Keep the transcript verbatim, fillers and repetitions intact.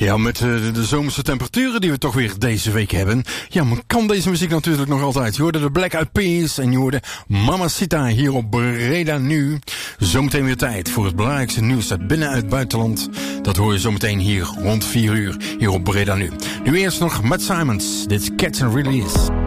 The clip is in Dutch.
Ja, met uh, de, de zomerse temperaturen die we toch weer deze week hebben. Ja, maar kan deze muziek natuurlijk nog altijd. Je hoorde de Black Eyed Peas en je hoorde Mamacita hier op Breda Nu. Zometeen weer tijd voor het belangrijkste nieuws uit binnen- en uit buitenland. Dat hoor je zometeen hier rond vier uur hier op Breda Nu. Nu eerst nog Matt Simons. Dit is Catch and Release.